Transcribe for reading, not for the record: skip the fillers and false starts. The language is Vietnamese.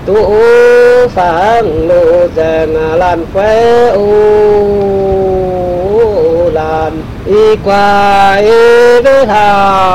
tu phang lô giang lan phê u lan y qua y với thảo